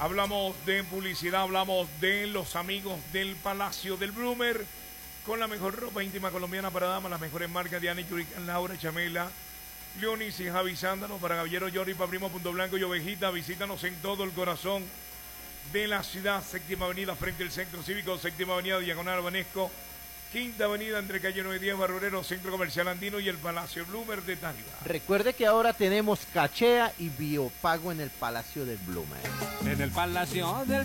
Hablamos de publicidad, hablamos de los amigos del Palacio del Bloomer, con la mejor ropa íntima colombiana para damas, las mejores marcas de Ana y Yurican, Laura, Chamela, Leonis y Javi Sándalo, para Caballero, Jordi, para Primo, Punto Blanco y Ovejita. Visítanos en todo el corazón de la ciudad, séptima avenida frente al Centro Cívico, séptima avenida Diagonal Banesco, quinta avenida entre calle 9 y 10, Barrurero, Centro Comercial Andino y el Palacio Bloomer de Táriba. Recuerde que ahora tenemos cachea y biopago en el Palacio del Bloomer. En el Palacio del